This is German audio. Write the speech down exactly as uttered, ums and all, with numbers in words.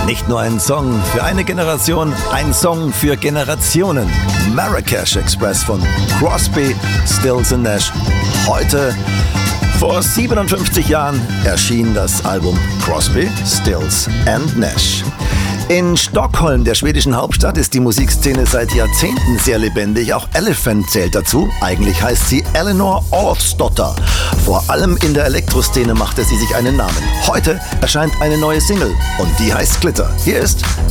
Nicht nur ein Song für eine Generation, ein Song für Generationen. Marrakesh Express von Crosby, Stills and Nash. Heute, vor siebenundfünfzig Jahren, erschien das Album Crosby, Stills and Nash. In Stockholm, der schwedischen Hauptstadt, ist die Musikszene seit Jahrzehnten sehr lebendig. Auch Elephant zählt dazu. Eigentlich heißt sie Eleanor Alsdotter. Vor allem in der Elektroszene machte sie sich einen Namen. Heute erscheint eine neue Single und die heißt Glitter. Hier ist